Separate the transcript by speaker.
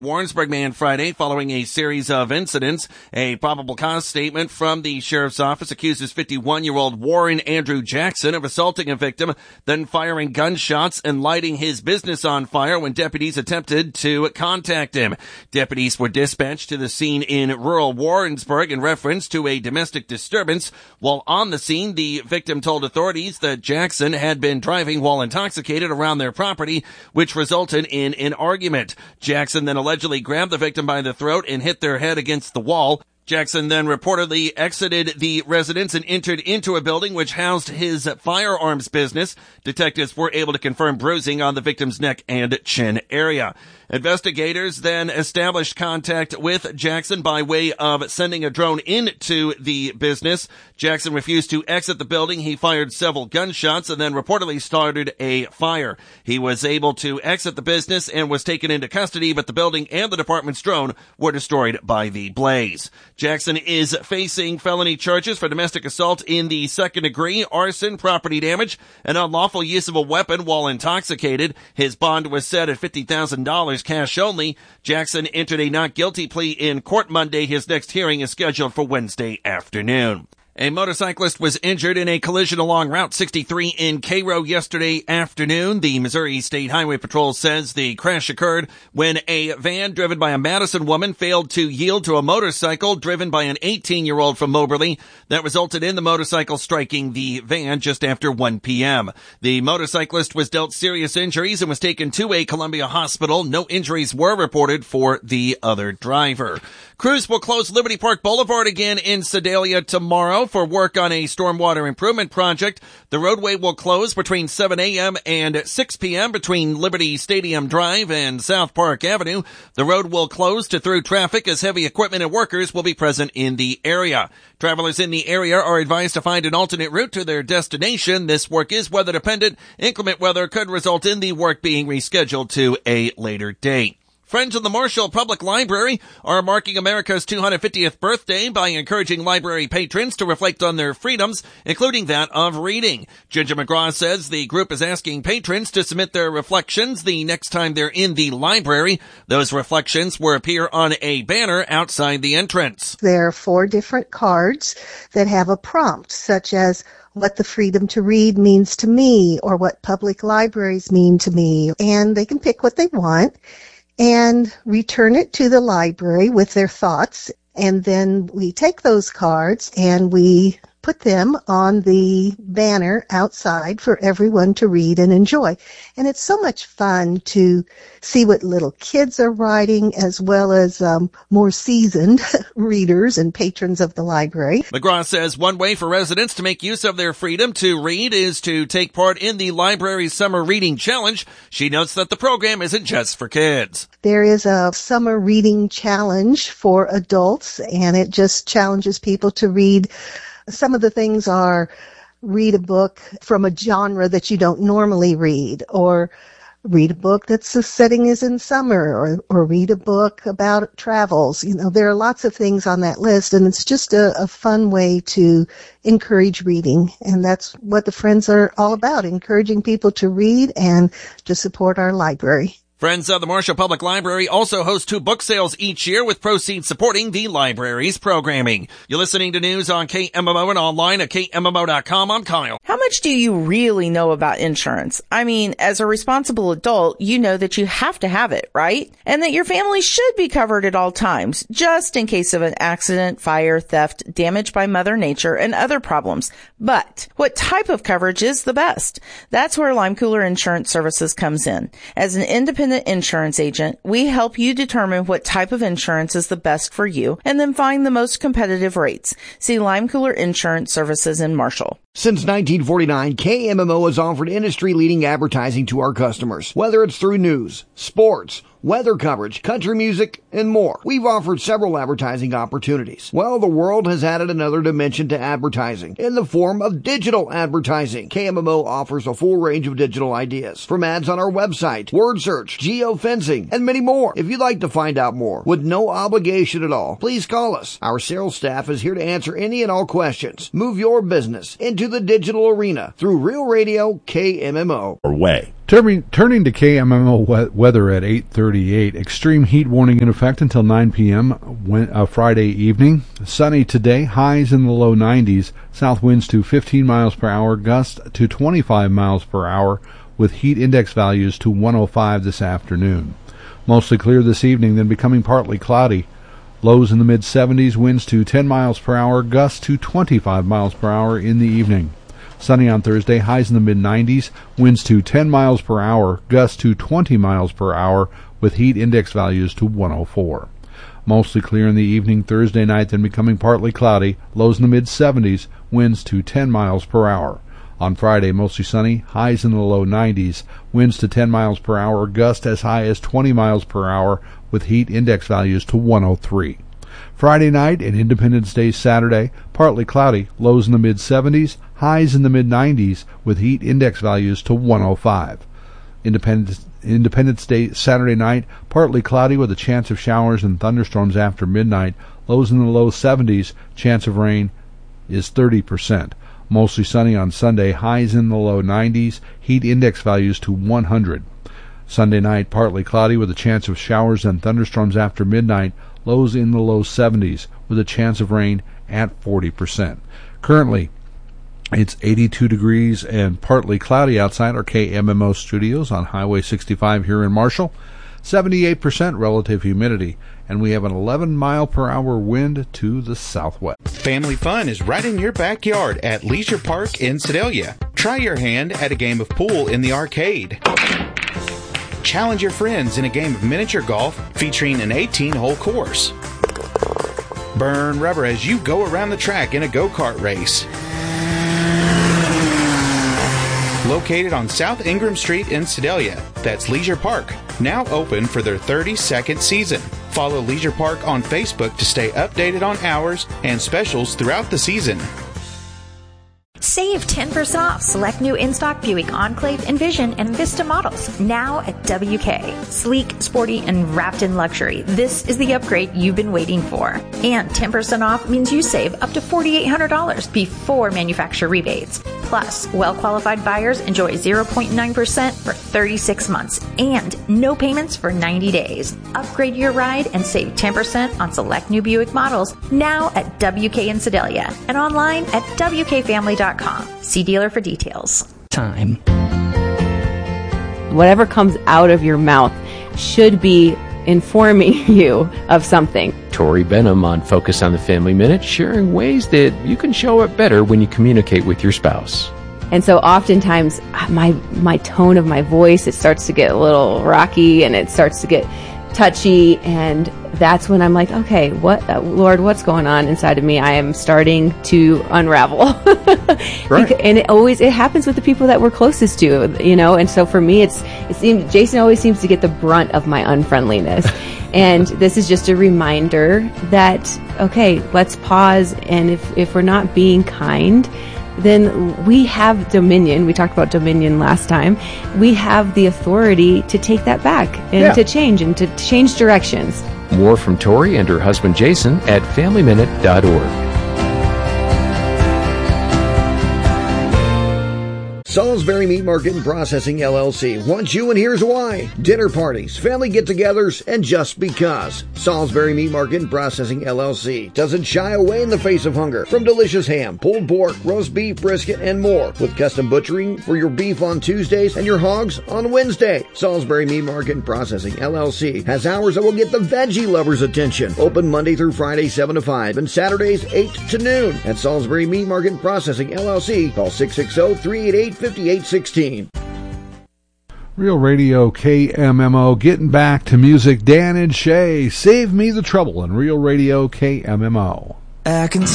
Speaker 1: Warrensburg man Friday following a series of incidents. A probable cause statement from the sheriff's office accuses 51-year-old Warren Andrew Jackson of assaulting a victim, then firing gunshots and lighting his business on fire when deputies attempted to contact him. Deputies were dispatched to the scene in rural Warrensburg in reference to a domestic disturbance. While on the scene, the victim told authorities that Jackson had been driving while intoxicated around their property, which resulted in an argument. Jackson then allegedly grabbed the victim by the throat and hit their head against the wall. Jackson then reportedly exited the residence and entered into a building which housed his firearms business. Detectives were able to confirm bruising on the victim's neck and chin area. Investigators then established contact with Jackson by way of sending a drone into the business. Jackson refused to exit the building. He fired several gunshots and then reportedly started a fire. He was able to exit the business and was taken into custody, but the building and the department's drone were destroyed by the blaze. Jackson is facing felony charges for domestic assault in the second degree, arson, property damage, and unlawful use of a weapon while intoxicated. His bond was set at $50,000 cash only. Jackson entered a not guilty plea in court Monday. His next hearing is scheduled for Wednesday afternoon. A motorcyclist was injured in a collision along Route 63 in Cairo yesterday afternoon. The Missouri State Highway Patrol says the crash occurred when a van driven by a Madison woman failed to yield to a motorcycle driven by an 18-year-old from Moberly. That resulted in the motorcycle striking the van just after 1 p.m. The motorcyclist was dealt serious injuries and was taken to a Columbia hospital. No injuries were reported for the other driver. Crews will close Liberty Park Boulevard again in Sedalia tomorrow for work on a stormwater improvement project. The roadway will close between 7 a.m. and 6 p.m. between Liberty Stadium Drive and South Park Avenue. The road will close to through traffic as heavy equipment and workers will be present in the area. Travelers in the area are advised to find an alternate route to their destination. This work is weather dependent. Inclement weather could result in the work being rescheduled to a later date. Friends of the Marshall Public Library are marking America's 250th birthday by encouraging library patrons to reflect on their freedoms, including that of reading. Ginger McGraw says the group is asking patrons to submit their reflections the next time they're in the library. Those reflections will appear on a banner outside the entrance.
Speaker 2: There are 4 different cards that have a prompt, such as what the freedom to read means to me, or what public libraries mean to me, and they can pick what they want and return it to the library with their thoughts. And then we take those cards and we put them on the banner outside for everyone to read and enjoy. And it's so much fun to see what little kids are writing, as well as more seasoned readers and patrons of the library.
Speaker 1: McGraw says one way for residents to make use of their freedom to read is to take part in the library's Summer Reading Challenge. She notes that the program isn't just for kids.
Speaker 2: There is a Summer Reading Challenge for adults, and it just challenges people to read. Some of the things are read a book from a genre that you don't normally read, or read a book that's the setting is in summer, or read a book about travels. You know, there are lots of things on that list, and it's just a fun way to encourage reading. And that's what the Friends are all about, encouraging people to read and to support our library.
Speaker 1: Friends of the Marshall Public Library also host 2 book sales each year, with proceeds supporting the library's programming. You're listening to news on KMMO and online at KMMO.com. I'm Kyle.
Speaker 3: How much do you really know about insurance? I mean, as a responsible adult, you know that you have to have it, right? And that your family should be covered at all times, just in case of an accident, fire, theft, damage by Mother Nature, and other problems. But what type of coverage is the best? That's where Lime Cooler Insurance Services comes in. As an independent insurance agent, we help you determine what type of insurance is the best for you and then find the most competitive rates. See Lime Cooler Insurance Services in Marshall.
Speaker 4: Since 1949, KMMO has offered industry-leading advertising to our customers, whether it's through news, sports, weather coverage, country music, and more. We've offered several advertising opportunities. Well, the world has added another dimension to advertising in the form of digital advertising. KMMO offers a full range of digital ideas, from ads on our website, word search, geofencing, and many more. If you'd like to find out more with no obligation at all, please call us. Our sales staff is here to answer any and all questions. Move your business into the digital arena through Real Radio KMMO.
Speaker 5: Way Turning to KMMO weather at 8:38. Extreme heat warning in effect until 9 p.m. Friday evening. Sunny today. Highs in the low 90s. South winds to 15 miles per hour. Gusts to 25 miles per hour, with heat index values to 105 this afternoon. Mostly clear this evening, then becoming partly cloudy. Lows in the mid-70s. Winds to 10 miles per hour. Gusts to 25 miles per hour in the evening. Sunny on Thursday, highs in the mid-90s, winds to 10 miles per hour, gusts to 20 miles per hour, with heat index values to 104. Mostly clear in the evening Thursday night, then becoming partly cloudy, lows in the mid-70s, winds to 10 miles per hour. On Friday, mostly sunny, highs in the low 90s, winds to 10 miles per hour, gusts as high as 20 miles per hour, with heat index values to 103. Friday night and Independence Day Saturday, partly cloudy, lows in the mid-70s, highs in the mid-90s, with heat index values to 105. Independence Day Saturday night, partly cloudy with a chance of showers and thunderstorms after midnight, lows in the low 70s, chance of rain is 30%. Mostly sunny on Sunday, highs in the low 90s, heat index values to 100. Sunday night, partly cloudy with a chance of showers and thunderstorms after midnight, lows in the low 70s, with a chance of rain at 40%. Currently, it's 82 degrees and partly cloudy outside our KMMO studios on Highway 65 here in Marshall. 78% relative humidity, and we have an 11-mile-per-hour wind to the southwest.
Speaker 6: Family fun is right in your backyard at Leisure Park in Sedalia. Try your hand at a game of pool in the arcade. Challenge your friends in a game of miniature golf featuring an 18-hole course. Burn rubber as you go around the track in a go-kart race. Located on South Ingram Street in Sedalia, that's Leisure Park, now open for their 32nd season. Follow Leisure Park on Facebook to stay updated on hours and specials throughout the season.
Speaker 7: Save 10% off select new in-stock Buick Enclave, Envision, and Vista models now at WK. Sleek, sporty, and wrapped in luxury. This is the upgrade you've been waiting for. And 10% off means you save up to $4,800 before manufacturer rebates. Plus, well-qualified buyers enjoy 0.9% for 36 months and no payments for 90 days. Upgrade your ride and save 10% on select new Buick models now at WK in Sedalia and online at WKFamily.com. See dealer for details.
Speaker 8: Time. Whatever comes out of your mouth should be informing you of something.
Speaker 9: Tori Benham on Focus on the Family Minute, sharing ways that you can show it better when you communicate with your spouse.
Speaker 8: And so oftentimes my tone of my voice, it starts to get a little rocky and it starts to get touchy, and that's when I'm like, okay, Lord, what's going on inside of me? I am starting to unravel. Right. And it happens with the people that we're closest to, and so for me, it seems Jason always seems to get the brunt of my unfriendliness. And this is just a reminder that, okay, let's pause, and if we're not being kind, then we have dominion. We talked about dominion last time. We have the authority to take that back and to change directions.
Speaker 9: More from Tori and her husband Jason at FamilyMinute.org.
Speaker 4: Salisbury Meat Market and Processing LLC wants you, and here's why. Dinner parties, family get-togethers, and just because. Salisbury Meat Market and Processing LLC doesn't shy away in the face of hunger from delicious ham, pulled pork, roast beef, brisket, and more, with custom butchering for your beef on Tuesdays and your hogs on Wednesday. Salisbury Meat Market and Processing LLC has hours that will get the veggie lovers' attention. Open Monday through Friday 7 to 5 and Saturdays 8 to noon. At Salisbury Meat Market and Processing LLC, call 660-388-5816.
Speaker 5: Real Radio KMMO, getting back to music. Dan and Shay, Save Me the Trouble on Real Radio KMMO.